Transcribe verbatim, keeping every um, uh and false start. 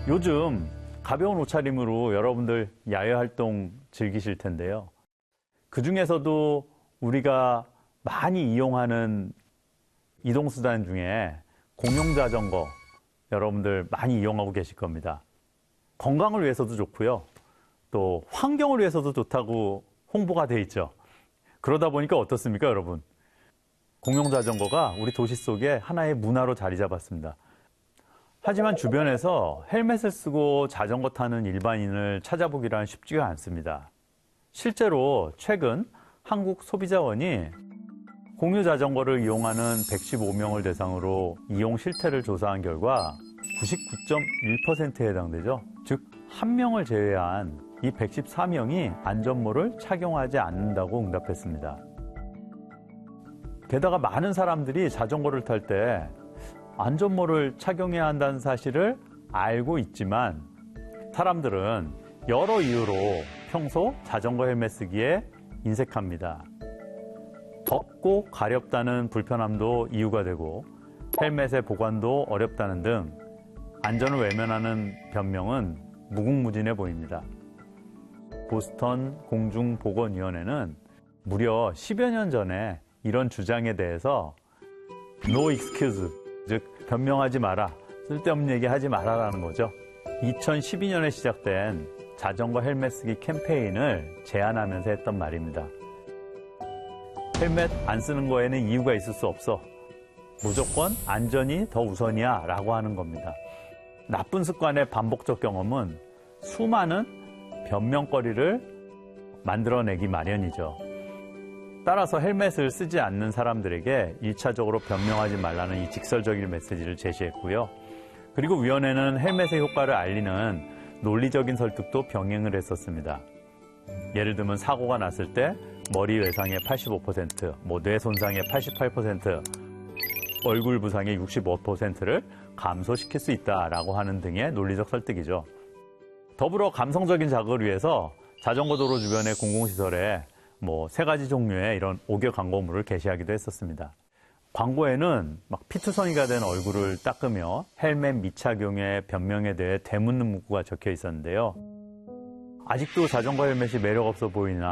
요즘 가벼운 옷차림으로 여러분들 야외 활동 즐기실 텐데요. 그 중에서도 우리가 많이 이용하는 이동수단 중에 공용자전거 여러분들 많이 이용하고 계실 겁니다. 건강을 위해서도 좋고요. 또 환경을 위해서도 좋다고 홍보가 돼 있죠. 그러다 보니까 어떻습니까, 여러분? 공용자전거가 우리 도시 속에 하나의 문화로 자리 잡았습니다. 하지만 주변에서 헬멧을 쓰고 자전거 타는 일반인을 찾아보기란 쉽지가 않습니다. 실제로 최근 한국소비자원이 공유자전거를 이용하는 백십오 명을 대상으로 이용 실태를 조사한 결과 구십구 점 일 퍼센트에 해당되죠. 즉, 한 명을 제외한 이 백십사 명이 안전모를 착용하지 않는다고 응답했습니다. 게다가 많은 사람들이 자전거를 탈 때 안전모를 착용해야 한다는 사실을 알고 있지만 사람들은 여러 이유로 평소 자전거 헬멧 쓰기에 인색합니다. 덥고 가렵다는 불편함도 이유가 되고 헬멧의 보관도 어렵다는 등 안전을 외면하는 변명은 무궁무진해 보입니다. 보스턴 공중보건위원회는 무려 십여 년 전에 이런 주장에 대해서 No excuse, 즉 변명하지 마라, 쓸데없는 얘기 하지 마라라는 거죠. 이천십이 년에 시작된 자전거 헬멧 쓰기 캠페인을 제안하면서 했던 말입니다. 헬멧 안 쓰는 거에는 이유가 있을 수 없어. 무조건 안전이 더 우선이야 라고 하는 겁니다. 나쁜 습관의 반복적 경험은 수많은 변명거리를 만들어내기 마련이죠. 따라서 헬멧을 쓰지 않는 사람들에게 일차적으로 변명하지 말라는 이 직설적인 메시지를 제시했고요. 그리고 위원회는 헬멧의 효과를 알리는 논리적인 설득도 병행을 했었습니다. 예를 들면 사고가 났을 때 머리 외상의 팔십오 퍼센트, 뭐 뇌 손상의 팔십팔 퍼센트, 얼굴 부상의 육십오 퍼센트를 감소시킬 수 있다라고 하는 등의 논리적 설득이죠. 더불어 감성적인 자극을 위해서 자전거 도로 주변의 공공시설에 뭐 세 가지 종류의 이런 옥외 광고물을 게시하기도 했었습니다. 광고에는 막 피투성이가 된 얼굴을 닦으며 헬멧 미착용의 변명에 대해 되묻는 문구가 적혀 있었는데요. 아직도 자전거 헬멧이 매력 없어 보이나